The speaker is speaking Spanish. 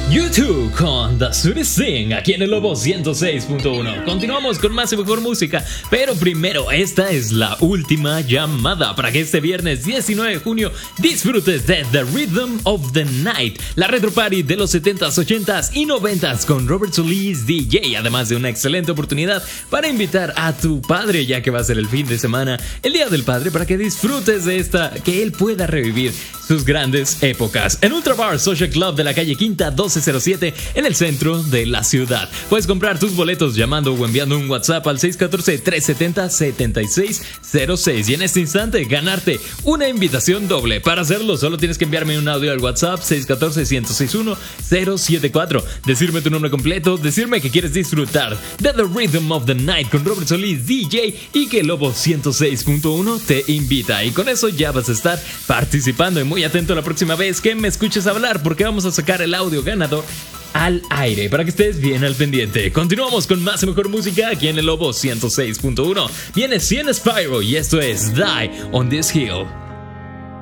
YouTube con The Sweetest Thing aquí en el Lobo 106.1. Continuamos con más y mejor música, pero primero esta es la última llamada para que este viernes 19 de junio disfrutes de The Rhythm of the Night, la retro party de los 70s, 80s y 90s con Robert Solís DJ, además de una excelente oportunidad para invitar a tu padre, ya que va a ser el fin de semana, el Día del Padre, para que disfrutes de esta, que él pueda revivir sus grandes épocas en Ultra Bar Social Club de la calle Quinta 1207 en el centro de la ciudad. Puedes comprar tus boletos llamando o enviando un WhatsApp al 614-370-7606 y en este instante ganarte una invitación doble. Para hacerlo solo tienes que enviarme un audio al WhatsApp 614-161-074, decirme tu nombre completo, decirme que quieres disfrutar de The Rhythm of the Night con Robert Solís DJ y que Lobo 106.1 te invita, y con eso ya vas a estar participando. Y muy atento la próxima vez que me escuches hablar, porque vamos a sacar el audio ganador al aire para que estés bien al pendiente. Continuamos con más y mejor música aquí en el Lobo 106.1. Viene Cien Spyro y esto es Die on This Hill.